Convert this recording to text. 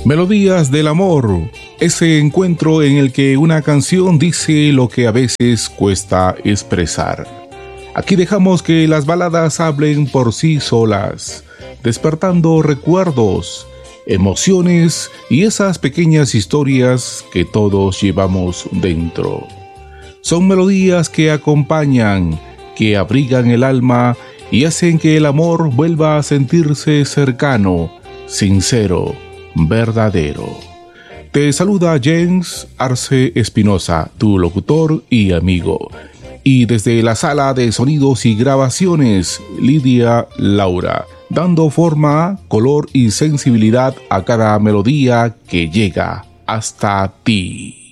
Melodías del amor, ese encuentro en el que una canción dice lo que a veces cuesta expresar. Aquí dejamos que las baladas hablen por sí solas, despertando recuerdos, emociones y esas pequeñas historias que todos llevamos dentro. Son melodías que acompañan, que abrigan el alma y hacen que el amor vuelva a sentirse cercano, sincero, verdadero. Te saluda James Arce Espinosa, tu locutor y amigo. Y desde la sala de sonidos y grabaciones, Lidia Laura, dando forma, color y sensibilidad a cada melodía que llega hasta ti.